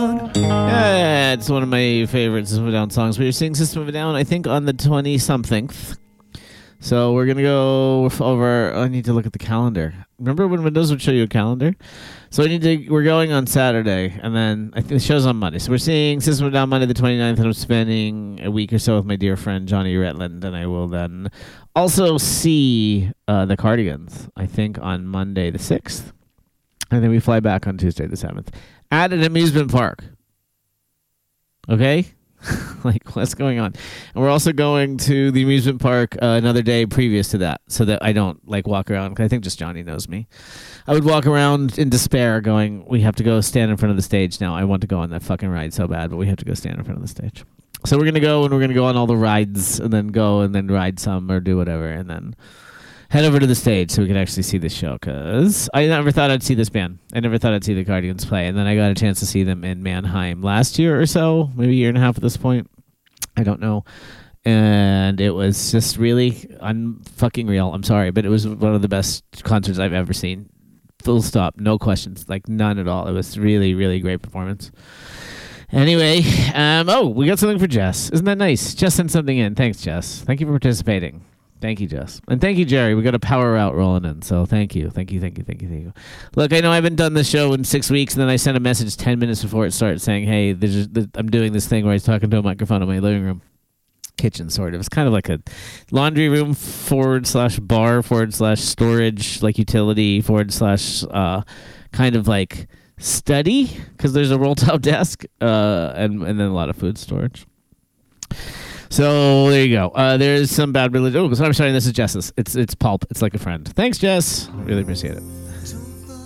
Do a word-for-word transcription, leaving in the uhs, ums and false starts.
Yeah, it's one of my favorite System of a Down songs. We were seeing System of a Down, I think, on the twenty-something. So we're going to go over... I need to look at the calendar. Remember when Windows would show you a calendar? So I need to... We're going on Saturday, and then I think the show's on Monday. So we're seeing System of a Down Monday the twenty-ninth, and I'm spending a week or so with my dear friend Johnny Retland, and I will then also see uh, the Cardigans, I think, on Monday the sixth. And then we fly back on Tuesday the seventh. At an amusement park. Okay? Like, what's going on? And we're also going to the amusement park uh, another day previous to that, so that I don't, like, walk around. Cause I think just Johnny knows me. I would walk around in despair going, we have to go stand in front of the stage now. I want to go on that fucking ride so bad, but we have to go stand in front of the stage. So we're going to go, and we're going to go on all the rides, and then go and then ride some or do whatever, and then head over to the stage so we can actually see this show, because I never thought I'd see this band. I never thought I'd see the Cardigans play, and then I got a chance to see them in Mannheim last year or so, maybe a year and a half at this point. I don't know. And it was just really unfucking real. I'm sorry, but it was one of the best concerts I've ever seen. Full stop. No questions. Like, none at all. It was really, really great performance. Anyway, um, oh, we got something for Jess. Isn't that nice? Jess sent something in. Thanks, Jess. Thank you for participating. Thank you, Jess. And thank you, Jerry. We got a power out rolling in. So thank you. Thank you, thank you, thank you, thank you. Look, I know I haven't done this show in six weeks, and then I sent a message ten minutes before it started saying, hey, there's, I'm doing this thing where I was talking to a microphone in my living room. Kitchen, sort of. It's kind of like a laundry room forward slash bar forward slash storage, like utility forward slash uh, kind of like study, because there's a roll top desk uh, and, and then a lot of food storage. So there you go. Uh, there's some bad religion. Oh, sorry, sorry. This is Jess's. It's it's pulp. It's like a friend. Thanks, Jess. Really appreciate it.